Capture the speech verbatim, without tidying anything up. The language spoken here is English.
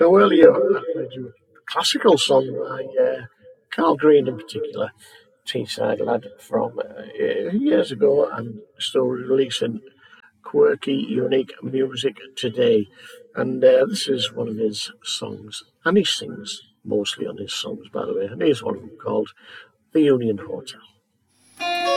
Now, earlier I played you a classical song by uh, Carl Green in particular, Teesside lad from uh, years ago, and still releasing quirky, unique music today. And uh, this is one of his songs, and he sings mostly on his songs, by the way. And here's one of them called The Union Hotel.